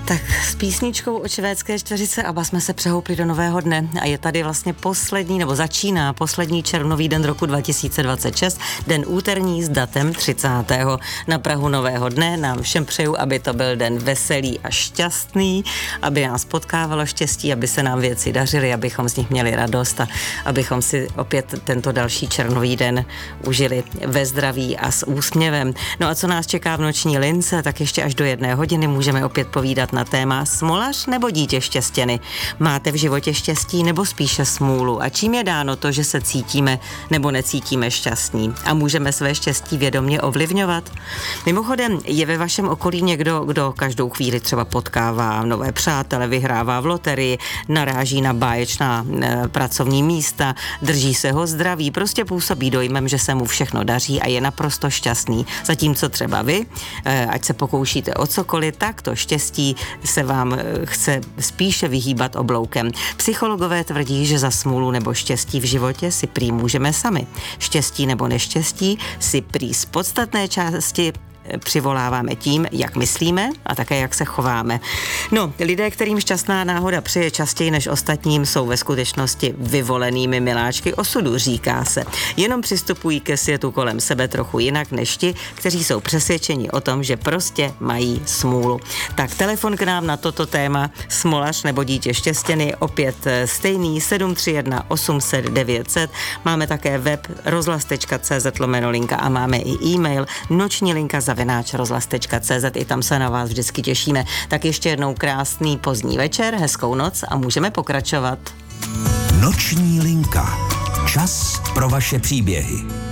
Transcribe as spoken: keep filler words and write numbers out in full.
Tak s písničkou od švédské čtveřice ABBA jsme se přehoupli do nového dne a je tady vlastně poslední, nebo začíná poslední červnový den roku dva tisíce dvacet šest, den úterní s datem třicátého na prahu nového dne. Nám všem přeju, aby to byl den veselý a šťastný, aby nás potkávalo štěstí, aby se nám věci dařily, abychom z nich měli radost a abychom si opět tento další červnový den užili ve zdraví a s úsměvem. No a co nás čeká v noční lince, tak ještě až do jedné hodiny můžeme opět povídat na téma smolař nebo dítě štěstěny. Máte v životě štěstí nebo spíše smůlu? A čím je dáno to, že se cítíme nebo necítíme šťastní? A můžeme své štěstí vědomě ovlivňovat? Mimochodem, je ve vašem okolí někdo, kdo každou chvíli třeba potkává nové přátele, vyhrává v loterii, naráží na báječná e, pracovní místa, drží se ho zdraví, prostě působí dojmem, že se mu všechno daří a je naprosto šťastný. Zatímco třeba vy, e, ať se pokoušíte o cokoliv, tak to štěstí se vám chce spíše vyhýbat obloukem. Psychologové tvrdí, že za smůlu nebo štěstí v životě si prý můžeme sami. Štěstí nebo neštěstí si prý z podstatné části přivoláváme tím, jak myslíme a také jak se chováme. No, lidé, kterým šťastná náhoda přeje častěji než ostatním, jsou ve skutečnosti vyvolenými miláčky osudu, říká se. Jenom přistupují ke světu kolem sebe trochu jinak než ti, kteří jsou přesvědčeni o tom, že prostě mají smůlu. Tak telefon k nám na toto téma smolař nebo dítě štěstěny opět stejný sedm tři jedna osm set devět set. Máme také web rozhlas tečka cé zet lomeno linka a máme i e-mail noční linka za zavináč rozhlas tečka cé zet, i tam se na vás vždycky těšíme. Tak ještě jednou krásný pozdní večer, hezkou noc a můžeme pokračovat. Noční linka. Čas pro vaše příběhy.